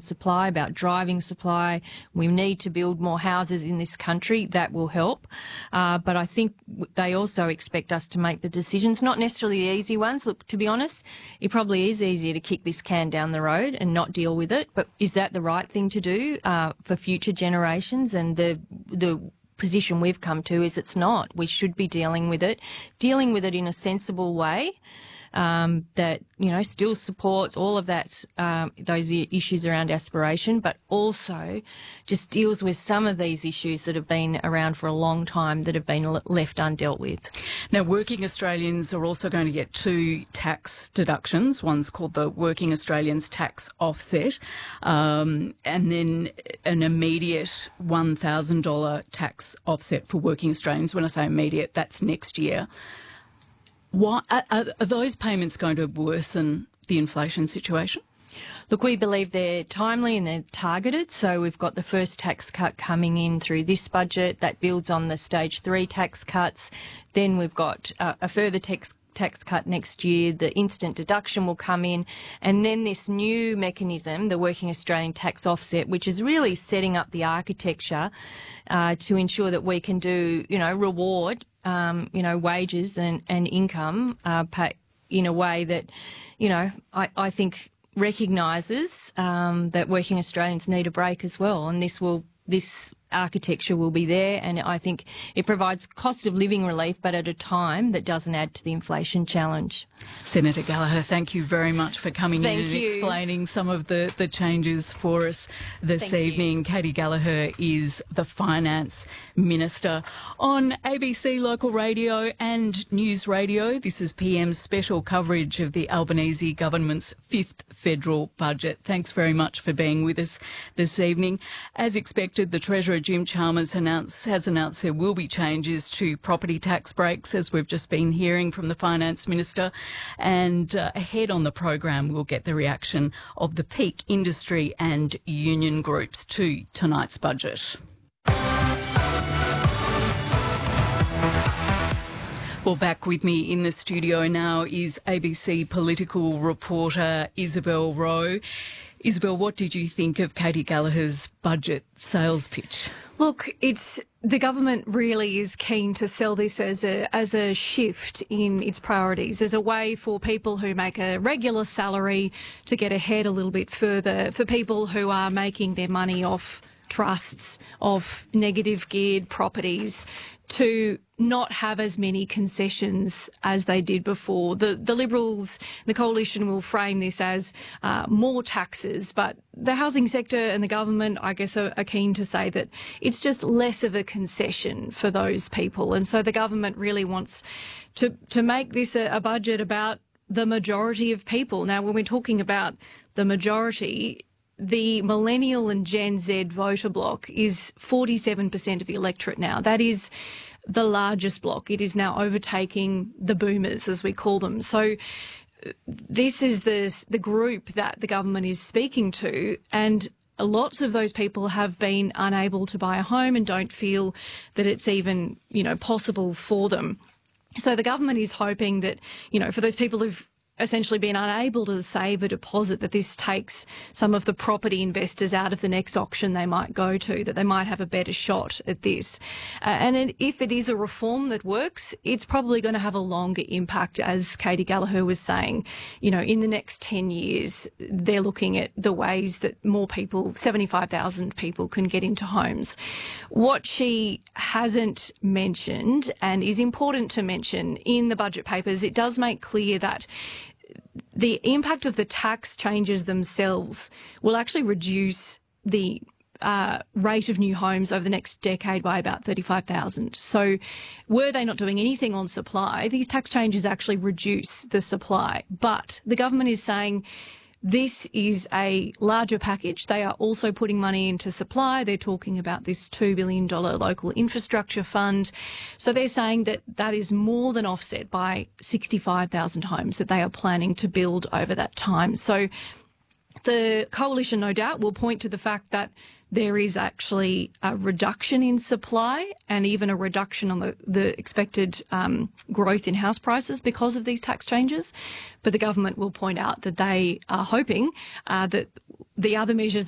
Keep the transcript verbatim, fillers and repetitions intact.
supply, about driving supply. We need to build more houses in this country. That will help. Uh, but I think they also expect us to make the decisions, not necessarily the easy ones. Look, to be honest, it probably is easier to kick this can down the road and not deal with it. But is that the right thing to do uh, for future generations? And the the position we've come to is it's not. We should be dealing with it, dealing with it in a sensible way. Um, that, you know, still supports all of that, um, those issues around aspiration, but also just deals with some of these issues that have been around for a long time that have been le- left undealt with. Now, working Australians are also going to get two tax deductions. One's called the Working Australians Tax Offset, um, and then an immediate one thousand dollars tax offset for working Australians. When I say immediate, that's next year. Why, are, are those payments going to worsen the inflation situation? Look, we believe they're timely and they're targeted. So we've got the first tax cut coming in through this budget that builds on the stage three tax cuts. Then we've got uh, a further tax tax cut next year. The instant deduction will come in. And then this new mechanism, the Working Australian Tax Offset, which is really setting up the architecture uh, to ensure that we can do, you know, reward Um, you know, wages and, and income uh, pay in a way that, you know, I, I think recognises um, that working Australians need a break as well. And this will, this architecture will be there, and I think it provides cost of living relief, but at a time that doesn't add to the inflation challenge. Senator Gallagher, thank you very much for coming thank in and you. explaining some of the, the changes for us this thank evening. You. Katie Gallagher is the Finance Minister. On A B C Local Radio and News Radio, this is P M's special coverage of the Albanese government's fifth federal budget. Thanks very much for being with us this evening. As expected, the Treasurer Jim Chalmers announced, has announced there will be changes to property tax breaks, as we've just been hearing from the Finance Minister. And uh, ahead on the program, we'll get the reaction of the peak industry and union groups to tonight's budget. Well, back with me in the studio now is A B C political reporter Isabel Rowe. Isabel, what did you think of Katie Gallagher's budget sales pitch? Look, it's the government really is keen to sell this as a as a shift in its priorities, as a way for people who make a regular salary to get ahead a little bit further, for people who are making their money off trusts, of negative geared properties, to not have as many concessions as they did before. The the Liberals, the Coalition will frame this as uh, more taxes, but the housing sector and the government, I guess, are, are keen to say that it's just less of a concession for those people. And so the government really wants to, to make this a, a budget about the majority of people. Now, when we're talking about the majority, the millennial and Gen Z voter bloc is forty-seven percent of the electorate now. That is the largest bloc. It is now overtaking the boomers, as we call them. So this is the, the group that the government is speaking to, and lots of those people have been unable to buy a home and don't feel that it's even, you know, possible for them. So the government is hoping that, you know, for those people who've essentially been unable to save a deposit, that this takes some of the property investors out of the next auction they might go to, that they might have a better shot at this. Uh, and it, if it is a reform that works, it's probably going to have a longer impact, as Katie Gallagher was saying. You know, in the next ten years, they're looking at the ways that more people, seventy-five thousand people, can get into homes. What she hasn't mentioned, and is important to mention in the budget papers, it does make clear that the impact of the tax changes themselves will actually reduce the uh, rate of new homes over the next decade by about thirty-five thousand. So were they not doing anything on supply, these tax changes actually reduce the supply. But the government is saying this is a larger package. They are also putting money into supply. They're talking about this two billion dollars local infrastructure fund. So they're saying that that is more than offset by sixty-five thousand homes that they are planning to build over that time. So the coalition, no doubt, will point to the fact that there is actually a reduction in supply and even a reduction on the, the expected um, growth in house prices because of these tax changes. But the government will point out that they are hoping uh, that the other measures